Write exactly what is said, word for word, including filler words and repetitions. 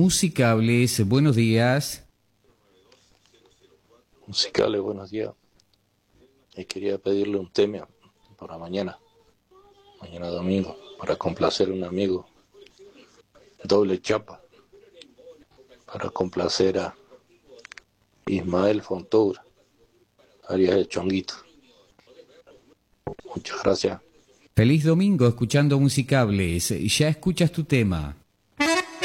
Musicables, buenos días. Musicales, buenos días. Y quería pedirle un tema para mañana, mañana domingo, para complacer a un amigo. Doble chapa, para complacer a Ismael Fontoura, Arias el Chonguito. Muchas gracias. Feliz domingo escuchando Musicables. Ya escuchas tu tema.